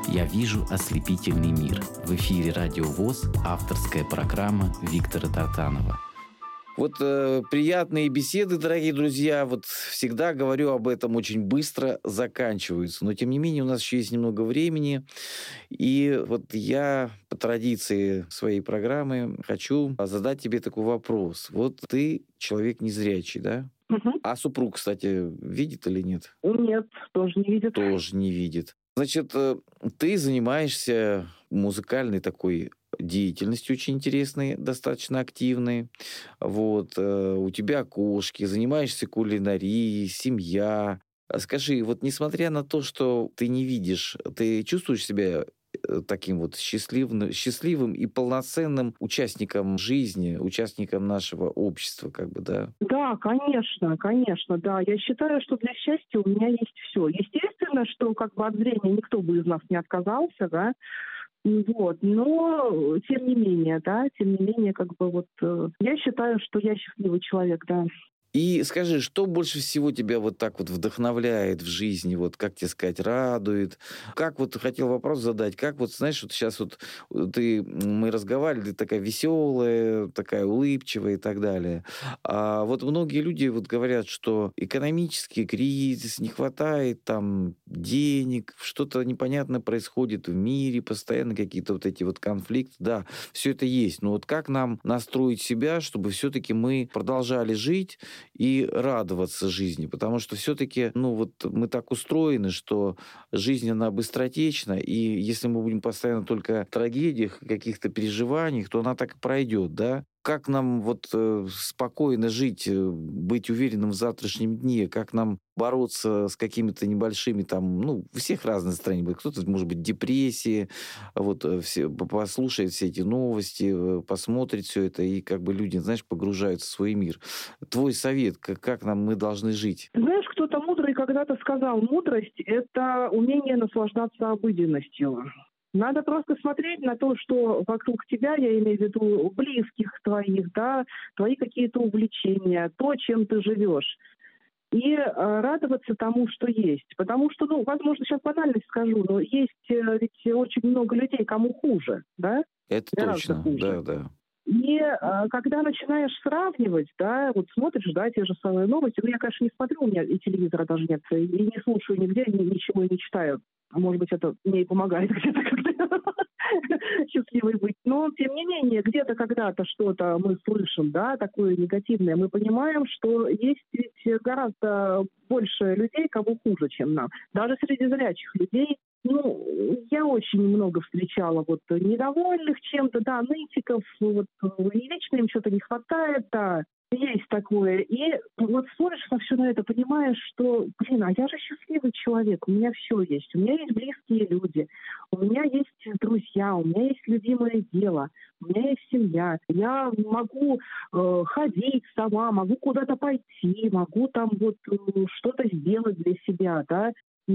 «Я вижу ослепительный мир». В эфире «Радио ВОС» авторская программа Виктора Тартанова. Вот приятные беседы, дорогие друзья, вот всегда говорю об этом, очень быстро заканчиваются. Но, тем не менее, у нас еще есть немного времени. И вот я по традиции своей программы хочу задать тебе такой вопрос. Вот ты человек незрячий, да? Угу. А супруг, кстати, видит или нет? Нет, тоже не видит. Тоже не видит. Значит, ты занимаешься музыкальной такой деятельностью очень интересной, достаточно активной. Вот, у тебя кошки, занимаешься кулинарией, семья. Скажи, вот несмотря на то, что ты не видишь, ты чувствуешь себя таким вот счастливым и полноценным участником жизни, участником нашего общества, как бы, да? Да, конечно, да. Я считаю, что для счастья у меня есть все. Естественно, что как бы от зрения никто бы из нас не отказался, да. Вот, но тем не менее, как бы вот я считаю, что я счастливый человек, да. И скажи, что больше всего тебя вот так вот вдохновляет в жизни, вот как тебе сказать, радует? Как вот хотел вопрос задать, как вот, знаешь, вот сейчас вот мы разговаривали, ты такая веселая, такая улыбчивая и так далее. А вот многие люди вот говорят, что экономический кризис, не хватает там денег, что-то непонятное происходит в мире, постоянно какие-то вот эти вот конфликты. Да, все это есть. Но вот как нам настроить себя, чтобы все-таки мы продолжали жить и радоваться жизни, потому что все-таки, мы так устроены, что жизнь, она быстротечна, и если мы будем постоянно только в трагедиях, каких-то переживаниях, то она так и пройдет, да? Как нам спокойно жить, быть уверенным в завтрашнем дне, как нам бороться с какими-то небольшими у всех разные настроения будет. Кто-то, может быть, в депрессии, послушает все эти новости, посмотрит все это, и как бы люди, знаешь, погружаются в свой мир. Твой совет, как мы должны жить? Знаешь, кто-то мудрый когда-то сказал, мудрость – это умение наслаждаться обыденностью. Надо просто смотреть на то, что вокруг тебя, я имею в виду близких твоих, да, твои какие-то увлечения, то, чем ты живешь. И радоваться тому, что есть. Потому что, возможно, сейчас банальность скажу, но есть ведь очень много людей, кому хуже, да? Это гораздо точно, хуже. да. И когда начинаешь сравнивать, да, вот смотришь, да, те же самые новости, я, конечно, не смотрю, у меня и телевизора даже нет, и не слушаю нигде, ничего не читаю. А может быть, это мне и помогает где-то как-то счастливой быть. Но, тем не менее, где-то когда-то что-то мы слышим, да, такое негативное, мы понимаем, что есть ведь гораздо больше людей, кому хуже, чем нам. Даже среди зрячих людей. Я очень много встречала недовольных чем-то, да, нытиков, и лично им что-то не хватает, да, есть такое. И смотришь на все на это, понимаешь, что, а я же счастливый человек, у меня все есть. У меня есть близкие люди, у меня есть друзья, у меня есть любимое дело, у меня есть семья. Я могу ходить сама, могу куда-то пойти, могу там что-то сделать для себя, да.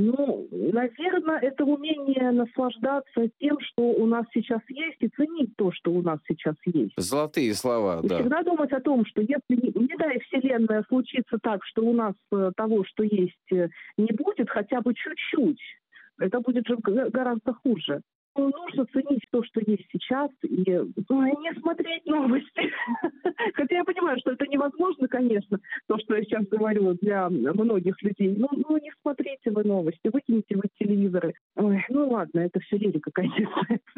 Наверное, это умение наслаждаться тем, что у нас сейчас есть, и ценить то, что у нас сейчас есть. Золотые слова, и да. всегда думать о том, что если, не дай вселенная, случится так, что у нас того, что есть, не будет хотя бы чуть-чуть, это будет же гораздо хуже. Нужно ценить то, что есть сейчас, и не смотреть новости. Хотя я понимаю, что это невозможно, конечно, то, что я сейчас говорю для многих людей. Не смотрите вы новости, выкиньте вы телевизоры. Ладно, это все лирика, конечно.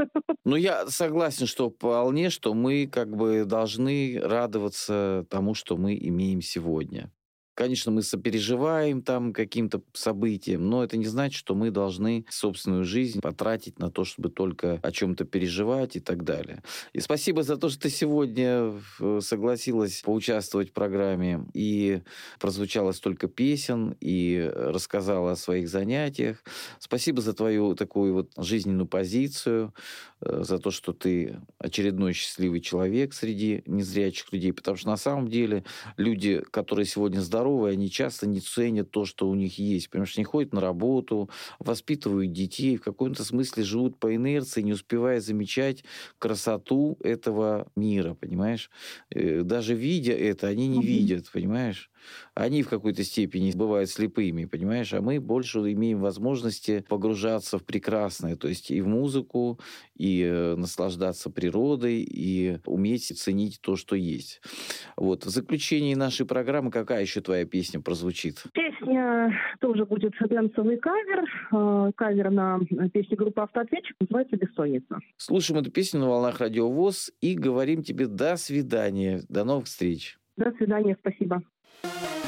Я согласен, что вполне, что мы как бы должны радоваться тому, что мы имеем сегодня. Конечно, мы сопереживаем там каким-то событиям, но это не значит, что мы должны собственную жизнь потратить на то, чтобы только о чем-то переживать и так далее. И спасибо за то, что ты сегодня согласилась поучаствовать в программе и прозвучало столько песен и рассказала о своих занятиях. Спасибо за твою такую жизненную позицию, за то, что ты очередной счастливый человек среди незрячих людей, потому что на самом деле люди, которые сегодня здоровы, они часто не ценят то, что у них есть, потому что они ходят на работу, воспитывают детей, в каком-то смысле живут по инерции, не успевая замечать красоту этого мира, понимаешь? Даже видя это, они не видят, понимаешь? Они в какой-то степени бывают слепыми, понимаешь, а мы больше имеем возможности погружаться в прекрасное, то есть и в музыку, и наслаждаться природой, и уметь ценить то, что есть. Вот. В заключении нашей программы какая еще твоя песня прозвучит? Песня тоже будет дэнсовый кавер на песню группы «Автоответчик», называется «Бессонница». Слушаем эту песню на волнах Радио ВОС и говорим тебе до свидания, до новых встреч. До свидания, спасибо.